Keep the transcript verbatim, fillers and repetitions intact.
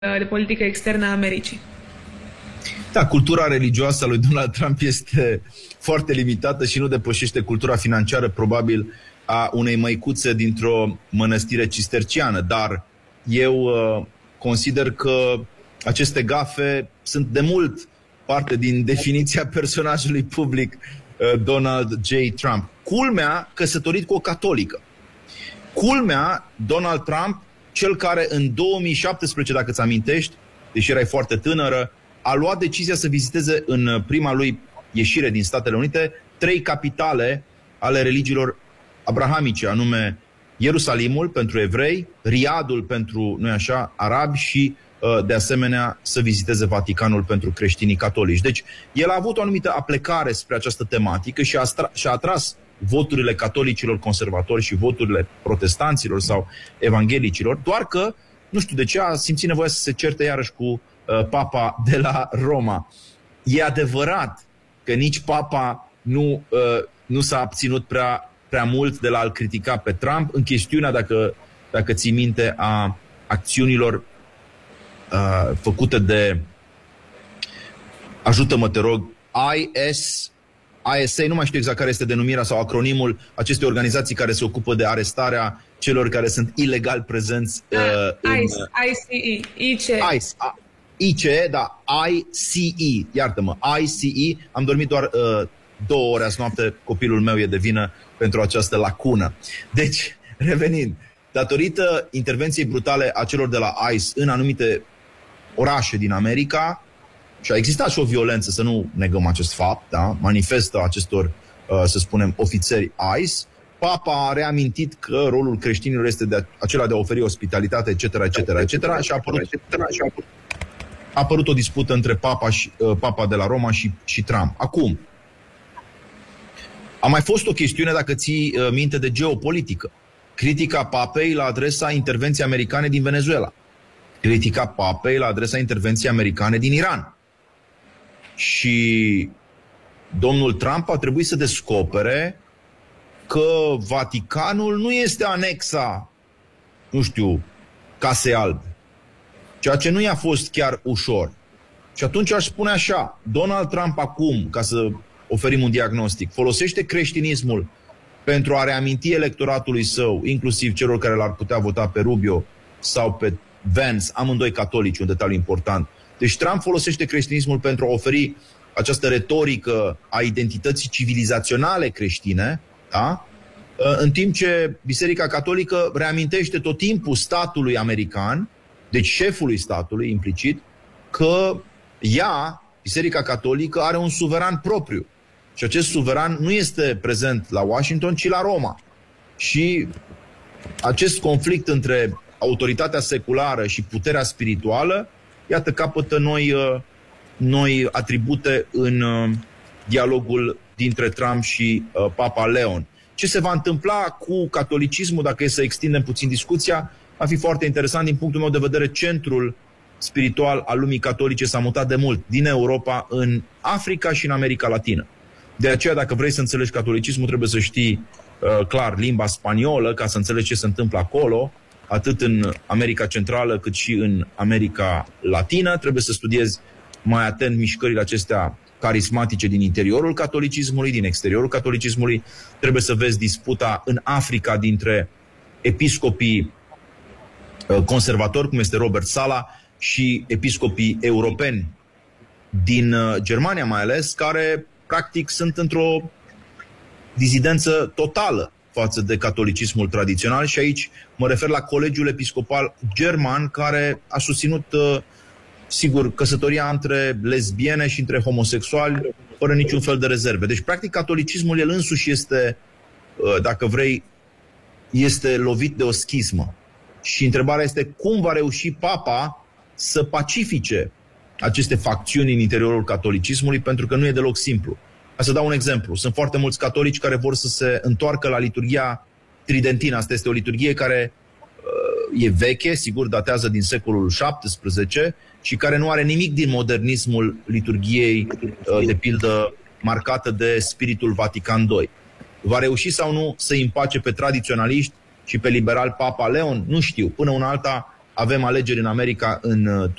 de politică externă a Americii. Da, cultura religioasă a lui Donald Trump este foarte limitată și nu depășește cultura financiară, probabil, a unei măicuțe dintr-o mănăstire cisterciană. Dar eu uh, consider că aceste gafe sunt de mult parte din definiția personajului public uh, Donald J. Trump. Culmea, căsătorit cu o catolică. Culmea, Donald Trump, cel care în două mii șaptesprezece, dacă îți amintești, deși erai foarte tânără, a luat decizia să viziteze în prima lui ieșire din Statele Unite trei capitale ale religiilor abrahamice, anume Ierusalimul pentru evrei, Riadul pentru, nu-i așa, arabi și, de asemenea, să viziteze Vaticanul pentru creștinii catolici. Deci, el a avut o anumită aplecare spre această tematică și a, și-a atras voturile catolicilor conservatori și voturile protestanților sau evanghelicilor, doar că, nu știu de ce, a simțit nevoia să se certe iarăși cu uh, papa de la Roma. E adevărat că nici papa nu, uh, nu s-a abținut prea, prea mult de la a-l critica pe Trump în chestiunea, dacă, dacă ții minte, a acțiunilor uh, făcute de, ajută-mă te rog, I S I S A, nu mai știu exact care este denumirea sau acronimul acestei organizații care se ocupă de arestarea celor care sunt ilegal prezenți uh, în... I C E, I C E. I C E, da, I C E, iartă-mă, I C E. Am dormit doar uh, două ore azi noapte, copilul meu e de vină pentru această lacună. Deci, revenind, datorită intervenției brutale a celor de la I C E în anumite orașe din America, și a existat și o violență, să nu negăm acest fapt, da? Manifestă acestor, uh, să spunem, ofițeri I C E, papa a reamintit că rolul creștinilor este de acela de a oferi ospitalitate, et cetera, et cetera, et cetera, și a apărut, a apărut o dispută între papa, și, uh, papa de la Roma și, și Trump. Acum, a mai fost o chestiune, dacă ții uh, minte, de geopolitică. Critica papei la adresa intervenției americane din Venezuela. Critica papei la adresa intervenției americane din Iran. Și domnul Trump a trebuit să descopere că Vaticanul nu este anexa, nu știu, Casei Albe. Ceea ce nu i-a fost chiar ușor. Și atunci aș spune așa, Donald Trump acum, ca să oferim un diagnostic, folosește creștinismul pentru a reaminti electoratului său, inclusiv celor care l-ar putea vota pe Rubio sau pe Vance, amândoi catolici, un detaliu important. Deci Trump folosește creștinismul pentru a oferi această retorică a identității civilizaționale creștine, da? În timp ce Biserica Catolică reamintește tot timpul statului american, deci șefului statului implicit, că ea, Biserica Catolică, are un suveran propriu. Și acest suveran nu este prezent la Washington, ci la Roma. Și acest conflict între autoritatea seculară și puterea spirituală, iată, capătă noi, noi atribute în dialogul dintre Trump și Papa Leon. Ce se va întâmpla cu catolicismul, dacă e să extindem puțin discuția, va fi foarte interesant. Din punctul meu de vedere, centrul spiritual al lumii catolice s-a mutat de mult din Europa în Africa și în America Latină. De aceea, dacă vrei să înțelegi catolicismul, trebuie să știi uh, clar limba spaniolă, ca să înțelegi ce se întâmplă acolo, atât în America Centrală cât și în America Latină. Trebuie să studiezi mai atent mișcările acestea carismatice din interiorul catolicismului, din exteriorul catolicismului. Trebuie să vezi disputa în Africa dintre episcopii conservatori, cum este Robert Sala, și episcopii europeni din Germania mai ales, care practic sunt într-o dizidență totală față de catolicismul tradițional. Și aici mă refer la Colegiul Episcopal German, care a susținut, sigur, căsătoria între lesbiene și între homosexuali fără niciun fel de rezerve. Deci, practic, catolicismul el însuși este, dacă vrei, este lovit de o schismă. Și întrebarea este cum va reuși papa să pacifice aceste facțiuni în interiorul catolicismului, pentru că nu e deloc simplu. Ca să dau un exemplu, sunt foarte mulți catolici care vor să se întoarcă la liturghia tridentină. Asta este o liturghie care uh, e veche, sigur datează din secolul șaptesprezece și care nu are nimic din modernismul liturghiei, uh, de pildă, marcată de spiritul Vatican doi. Va reuși sau nu să împace pe tradiționaliști și pe liberal Papa Leon? Nu știu. Până una alta, avem alegeri în America în